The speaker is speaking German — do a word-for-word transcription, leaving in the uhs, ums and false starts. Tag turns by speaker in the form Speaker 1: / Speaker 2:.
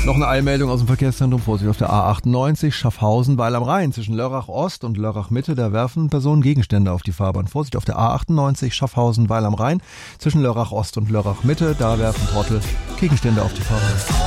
Speaker 1: Noch eine Eilmeldung aus dem Verkehrszentrum. Vorsicht auf der A achtundneunzig, Schaffhausen-Weil am Rhein. Zwischen Lörrach Ost und Lörrach Mitte, da werfen Personen Gegenstände auf die Fahrbahn. Vorsicht auf der A achtundneunzig, Schaffhausen-Weil am Rhein. Zwischen Lörrach Ost und Lörrach Mitte, da werfen Trottel Gegenstände auf die Fahrbahn.